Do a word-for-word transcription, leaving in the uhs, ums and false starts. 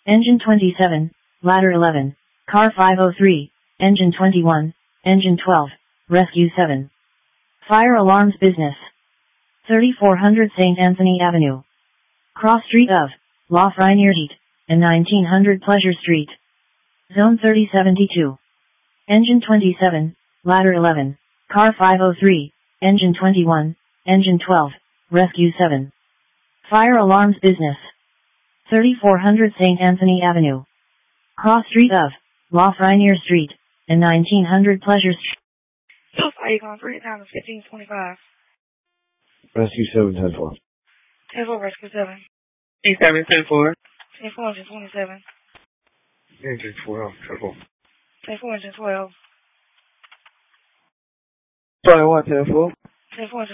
Engine twenty-seven, Ladder eleven, Car five oh three, Engine twenty-one, Engine twelve, Rescue seven. Fire alarms business. thirty-four hundred Saint Anthony Avenue. Cross Street of La Frenière and nineteen hundred Pleasure Street. Zone thirty seventy-two. Engine twenty-seven, Ladder eleven, Car five oh three, Engine twenty-one, Engine twelve, Rescue seven. Fire alarms business. thirty-four hundred Saint Anthony Avenue. Cross Street of La Frenière Street and nineteen hundred Pleasure Street. So far, you going for your time is fifteen twenty-five. Rescue seven, ten four. ten four, Rescue seven. E seven, ten four. ten four, Engine twenty-seven. Engine twelve, ten four. ten four, Engine twelve. Sorry, what, ten four? ten four,